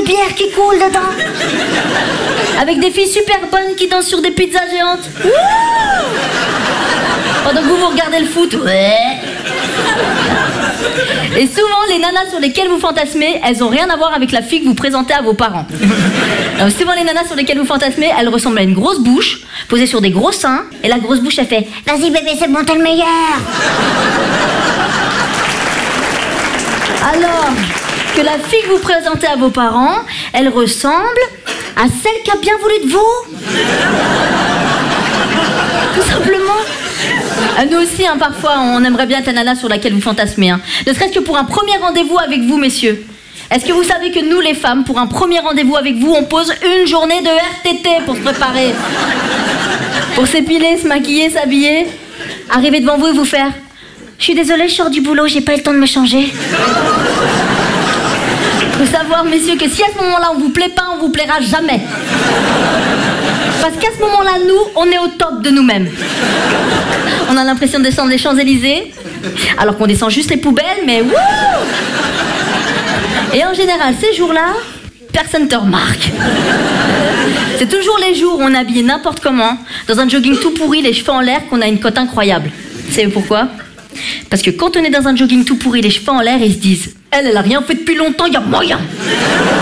de bière qui coule dedans. Avec des filles super bonnes qui dansent sur des pizzas géantes. Pendant que vous regardez le foot. Ouais. Et souvent, les nanas sur lesquelles vous fantasmez, elles ont rien à voir avec la fille que vous présentez à vos parents. Alors, souvent, les nanas sur lesquelles vous fantasmez, elles ressemblent à une grosse bouche, posée sur des gros seins, et la grosse bouche, elle fait « Vas-y bébé, c'est bon, t'es le meilleur !» Alors que la fille que vous présentez à vos parents, elle ressemble à celle qui a bien voulu de vous. Tout simplement. Nous aussi, hein, parfois, on aimerait bien être la nana sur laquelle vous fantasmez. Hein. Ne serait-ce que pour un premier rendez-vous avec vous, messieurs. Est-ce que vous savez que nous, les femmes, pour un premier rendez-vous avec vous, on pose une journée de RTT pour se préparer, pour s'épiler, se maquiller, s'habiller, arriver devant vous et vous faire « Je suis désolée, je sors du boulot, j'ai pas eu le temps de me changer. » Faut savoir, messieurs, que si à ce moment-là, on vous plaît pas, on vous plaira jamais. Parce qu'à ce moment-là, nous, on est au top de nous-mêmes. On a l'impression de descendre les Champs-Élysées, alors qu'on descend juste les poubelles, mais wouh! Et en général, ces jours-là, personne ne te remarque. C'est toujours les jours où on est habillé n'importe comment, dans un jogging tout pourri, les cheveux en l'air, qu'on a une cote incroyable. Vous savez pourquoi? Parce que quand on est dans un jogging tout pourri, les cheveux en l'air, ils se disent « Elle a rien fait depuis longtemps, il y a moyen !»